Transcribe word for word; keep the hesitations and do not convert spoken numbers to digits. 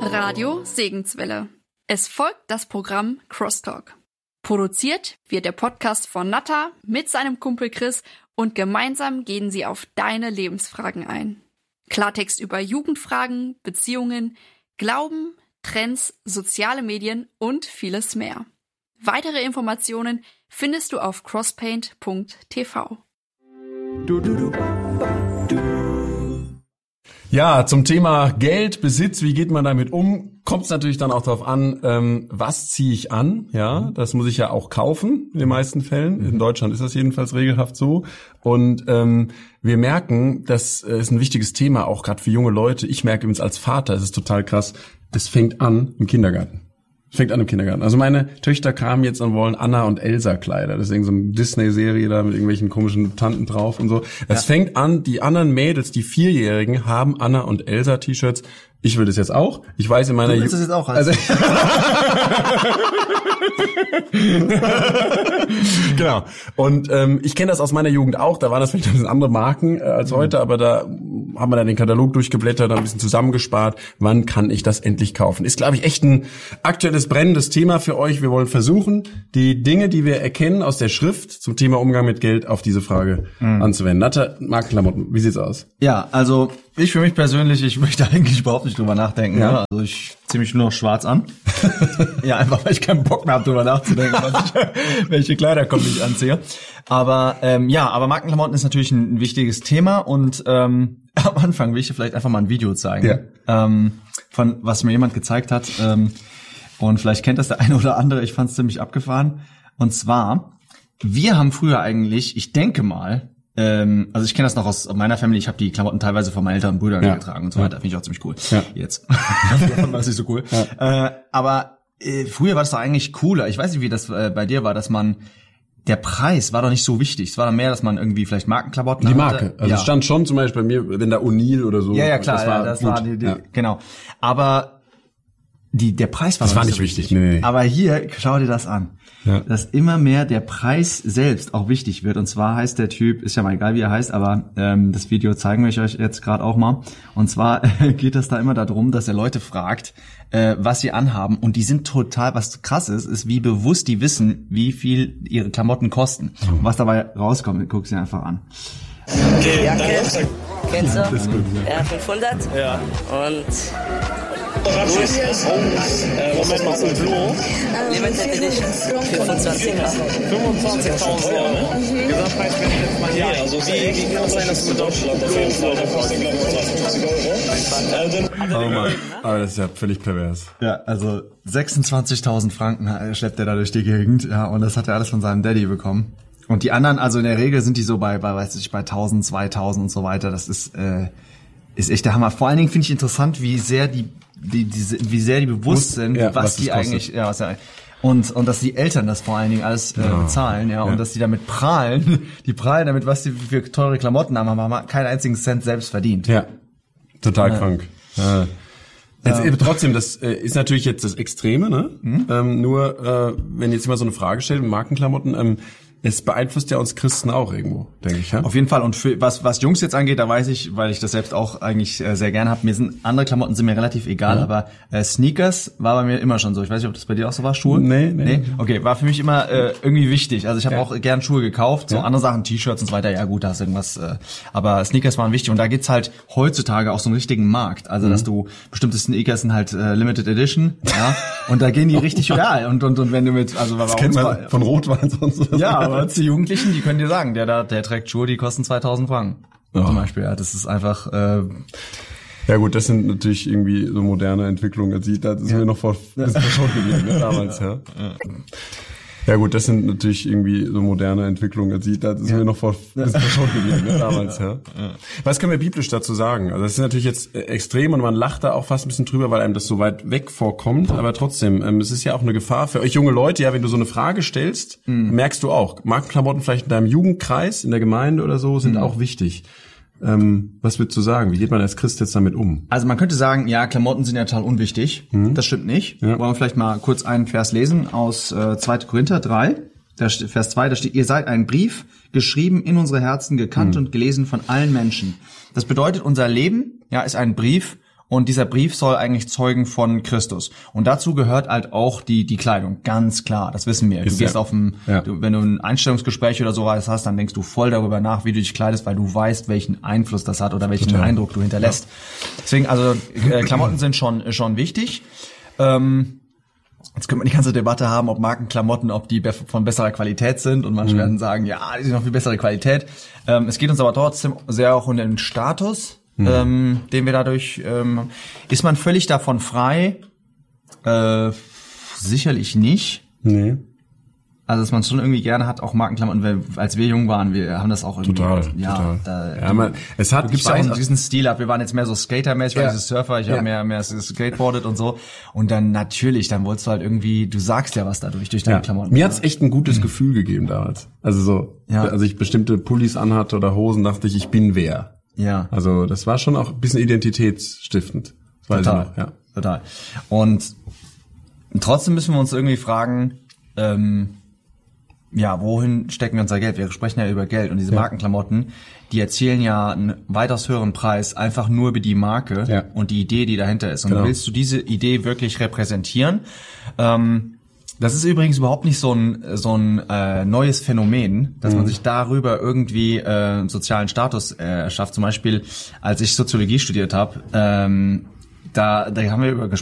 Radio Segenswelle. Es folgt das Programm Crosstalk. Produziert wird der Podcast von Natta mit seinem Kumpel Chris und gemeinsam gehen sie auf deine Lebensfragen ein. Klartext über Jugendfragen, Beziehungen, Glauben, Trends, soziale Medien und vieles mehr. Weitere Informationen findest du auf crosspaint punkt t v. Du, du, du, du. Ja, zum Thema Geld, Besitz, wie geht man damit um, kommt es natürlich dann auch darauf an, ähm, was ziehe ich an, ja, das muss ich ja auch kaufen, in den meisten Fällen, in Deutschland ist das jedenfalls regelhaft so und ähm, wir merken, das ist ein wichtiges Thema, auch gerade für junge Leute, ich merke übrigens als Vater, es ist total krass, es fängt an im Kindergarten. Fängt an im Kindergarten. Also meine Töchter kamen jetzt und wollen Anna und Elsa Kleider. Deswegen so eine Disney-Serie da mit irgendwelchen komischen Tanten drauf und so. Es ja. fängt an, die anderen Mädels, die Vierjährigen, haben Anna und Elsa T-Shirts. Ich will das jetzt auch. Ich weiß in meiner... Du willst Ju- das jetzt auch? Also genau. Und ähm, ich kenne das aus meiner Jugend auch. Da waren das vielleicht ein bisschen andere Marken äh, als heute, aber da haben wir dann den Katalog durchgeblättert, ein bisschen zusammengespart. Wann kann ich das endlich kaufen? Ist, glaube ich, echt ein aktuelles, brennendes Thema für euch. Wir wollen versuchen, die Dinge, die wir erkennen aus der Schrift zum Thema Umgang mit Geld, auf diese Frage mhm. anzuwenden. Natta, Markenklamotten, wie sieht's aus? Ja, also ich für mich persönlich, ich möchte eigentlich überhaupt nicht drüber nachdenken. Ja. Ne? Also ich ziehe mich nur noch schwarz an. Ja, einfach weil ich keinen Bock mehr habe, drüber nachzudenken, was ich, welche Kleider kommen, die ich anziehe. Aber ähm, ja, aber Markenklamotten ist natürlich ein, ein wichtiges Thema und ähm, am Anfang will ich dir vielleicht einfach mal ein Video zeigen, ja. ähm, von was mir jemand gezeigt hat. Ähm, und vielleicht kennt das der eine oder andere. Ich fand es ziemlich abgefahren. Und zwar, wir haben früher eigentlich, ich denke mal, Ähm, also ich kenne das noch aus meiner Family, ich habe die Klamotten teilweise von meinen älteren Brüdern ja. getragen und so weiter, finde ich auch ziemlich cool. Ja. Jetzt. Das ist nicht so cool. Ja. Äh, aber äh, früher war das doch eigentlich cooler. Ich weiß nicht, wie das äh, bei dir war, dass man, der Preis war doch nicht so wichtig. Es war doch mehr, dass man irgendwie vielleicht Markenklamotten hatte. Die hatte. Marke. Also ja. es stand schon zum Beispiel bei mir, wenn da O'Neill oder so. Ja, ja, klar, das war, ja, das gut. war die, die ja. genau. Aber die, der Preis war das war nicht nicht so wichtig. Nee, nee. Aber hier, schau dir das an. Ja. Dass immer mehr der Preis selbst auch wichtig wird. Und zwar heißt der Typ, ist ja mal egal, wie er heißt, aber ähm, das Video zeigen wir euch jetzt gerade auch mal. Und zwar äh, geht es da immer darum, dass er Leute fragt, äh, was sie anhaben. Und die sind total, was krass ist, ist, wie bewusst die wissen, wie viel ihre Klamotten kosten. Mhm. Und was dabei rauskommt, guck sie einfach an. Die Jacke, kennst du? Das ist gut, ja. Ja, fünfhundert. Ja. Und Was ist das? Äh, was ist das? Blo? Limited Edition. fünfundzwanzigtausend. fünfundzwanzigtausend Euro, ne? Gesamtpreis bin ich jetzt mal hier. Also wie, wie kann es sein, dass du mit Deutschland auf jeden Fall, der kostet glaube ich zweiundfünfzig Euro. Oh Mann. Aber das ist ja völlig pervers. Ja, also sechsundzwanzigtausend Franken schleppt er da durch die Gegend. Ja, und das hat er alles von seinem Daddy bekommen. Und die anderen, also in der Regel sind die so bei, bei weiß ich, bei tausend, zweitausend und so weiter. Das ist, äh, ist echt der Hammer. Vor allen Dingen finde ich interessant, wie sehr die, die, diese, wie sehr die bewusst sind, ja, was, was die kostet. eigentlich, ja, was ja, und, und dass die Eltern das vor allen Dingen alles äh, ja. bezahlen, ja, und ja. dass die damit prahlen, die prahlen damit, was die für teure Klamotten haben, aber haben keinen einzigen Cent selbst verdient. Ja, total ja. krank. Ja. Jetzt, Ja. trotzdem, das äh, ist natürlich jetzt das Extreme, ne? Mhm. Ähm, nur, äh, wenn jetzt jemand so eine Frage stellt mit Markenklamotten, ähm, es beeinflusst ja uns Christen auch irgendwo, denke ich. Ja? Auf jeden Fall. Und für, was was Jungs jetzt angeht, da weiß ich, weil ich das selbst auch eigentlich äh, sehr gerne habe, mir sind andere Klamotten sind mir relativ egal, mhm. aber äh, Sneakers war bei mir immer schon so. Ich weiß nicht, ob das bei dir auch so war, Schuhe? Nee, nee. nee? Okay, war für mich immer äh, irgendwie wichtig. Also ich habe ja. auch gern Schuhe gekauft, so ja. andere Sachen, T-Shirts und so weiter, ja gut, da ist irgendwas. Äh, aber Sneakers waren wichtig und da gibt's halt heutzutage auch so einen richtigen Markt. Also, mhm. dass du, bestimmte Sneakers sind halt äh, Limited Edition, ja, und da gehen die richtig, ja, und, und, und wenn du mit, also das kennt man war, von Rotwein sonst was. Ja, aber die Jugendlichen, die können dir sagen, der da, der trägt Schuhe, die kosten zweitausend Franken. Oh. Zum Beispiel, ja, das ist einfach, äh, ja gut, das sind natürlich irgendwie so moderne Entwicklungen. Also, da sind ja. wir noch vor, das ist verschont geblieben, ne, damals, ja. ja. Ja gut, das sind natürlich irgendwie so moderne Entwicklungen. Also, da sind ja. wir noch vor, das ist verschont geblieben, ne, damals, ja. ja. Was können wir biblisch dazu sagen? Also, das ist natürlich jetzt extrem und man lacht da auch fast ein bisschen drüber, weil einem das so weit weg vorkommt. Aber trotzdem, ähm, es ist ja auch eine Gefahr für euch junge Leute. Ja, wenn du so eine Frage stellst, mhm. merkst du auch, Markenklamotten vielleicht in deinem Jugendkreis, in der Gemeinde oder so, sind mhm. auch wichtig. Ähm, was würdest du sagen? Wie geht man als Christ jetzt damit um? Also man könnte sagen, ja, Klamotten sind ja total unwichtig. Mhm. Das stimmt nicht. Ja. Wollen wir vielleicht mal kurz einen Vers lesen aus äh, zweiter Korinther drei, da steht, Vers zwei, da steht, ihr seid ein Brief, geschrieben in unsere Herzen, gekannt mhm. und gelesen von allen Menschen. Das bedeutet, unser Leben ja ist ein Brief Und dieser Brief soll eigentlich zeugen von Christus. Und dazu gehört halt auch die die Kleidung, ganz klar. Das wissen wir. Ist du gehst ja. auf ein, Ja. du, wenn du ein Einstellungsgespräch oder sowas hast, dann denkst du voll darüber nach, wie du dich kleidest, weil du weißt, welchen Einfluss das hat oder welchen Total. Eindruck du hinterlässt. Deswegen, also äh, Klamotten sind schon schon wichtig. Ähm, Jetzt könnte man die ganze Debatte haben, ob Markenklamotten, ob die be- von besserer Qualität sind, und manche mhm. werden sagen, ja, die sind noch viel bessere Qualität. Ähm, es geht uns aber trotzdem sehr auch um den Status, mhm. ähm, den wir dadurch, ähm, ist man völlig davon frei? Äh, sicherlich nicht. Nee. Also, dass man es schon irgendwie gerne hat, auch Markenklamotten, weil als wir jung waren, wir haben das auch irgendwie. Total, ja, total. Da, Ja, man, es hat, du gibst ja auch diesen Stil ab. Wir waren jetzt mehr so Skatermäßig, Ja. weil dieses Surfer, ich Ja. habe mehr, mehr skateboardet und so. Und dann natürlich, dann wolltest du halt irgendwie, du sagst ja was dadurch, durch deine Ja. Klamotten. Mir hat's echt ein gutes mhm. Gefühl gegeben damals. Also so, Ja. als ich bestimmte Pullis anhatte oder Hosen, dachte ich, ich bin wer. Ja. Also das war schon auch ein bisschen identitätsstiftend. Das weiß Total. ich noch, ja. Total. Und trotzdem müssen wir uns irgendwie fragen, ähm, ja, wohin stecken wir unser Geld? Wir sprechen ja über Geld, und diese Ja. Markenklamotten, die erzielen ja einen weitaus höheren Preis, einfach nur über die Marke Ja. und die Idee, die dahinter ist. Und Genau. willst du diese Idee wirklich repräsentieren? Ähm, das ist übrigens überhaupt nicht so ein so ein äh, neues Phänomen, dass Mhm. man sich darüber irgendwie äh, einen sozialen Status äh, erschafft. Zum Beispiel, als ich Soziologie studiert habe, ähm, da, da haben wir über gesprochen,